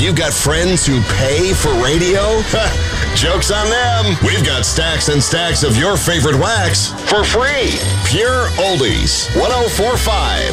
You've got friends who pay for radio? Joke's on them. We've got stacks and stacks of your favorite wax for free. Pure Oldies 104.5